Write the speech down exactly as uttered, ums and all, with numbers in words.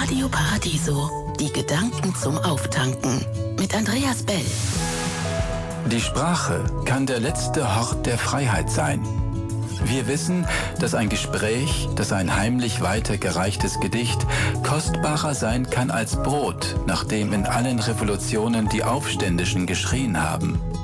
Radio Paradiso, die Gedanken zum Auftanken mit Andreas Bell. Die Sprache kann der letzte Hort der Freiheit sein. Wir wissen, dass ein Gespräch, dass ein heimlich weitergereichtes Gedicht kostbarer sein kann als Brot, nach dem in allen Revolutionen die Aufständischen geschrien haben.